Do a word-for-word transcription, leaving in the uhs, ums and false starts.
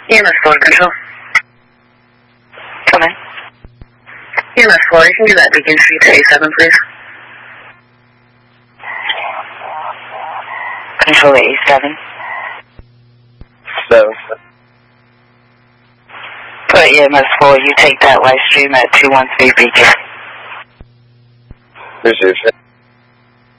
E M S four control. Come in. E M S four, you can do that Beacon Street to A seven, please. Control A seven. So, For E M S four, you take that live stream at two one three Beacon. appreciate it.